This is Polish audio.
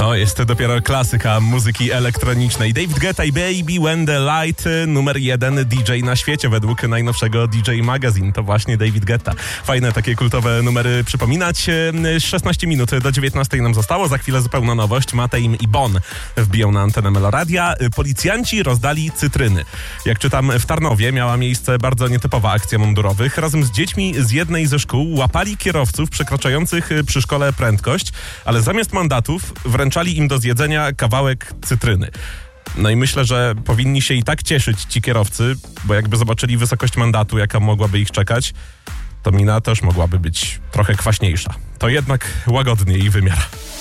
To jest dopiero klasyka muzyki elektronicznej. David Guetta i Baby When the Light, numer 1 DJ na świecie według najnowszego DJ Magazine. To właśnie David Guetta. Fajne takie kultowe numery przypominać. 16 minut do 19 nam zostało. Za chwilę zupełna nowość. Mateim i Bon wbiją na antenę Meloradia. Policjanci rozdali cytryny. Jak czytam, w Tarnowie miała miejsce bardzo nietypowa akcja mundurowych. Razem z dziećmi z jednej ze szkół łapali kierowców przekraczających przy szkole prędkość, ale zamiast mandatów wręczali im do zjedzenia kawałek cytryny. No i myślę, że powinni się i tak cieszyć ci kierowcy, bo jakby zobaczyli wysokość mandatu, jaka mogłaby ich czekać, to mina też mogłaby być trochę kwaśniejsza. To jednak łagodniej wymiar.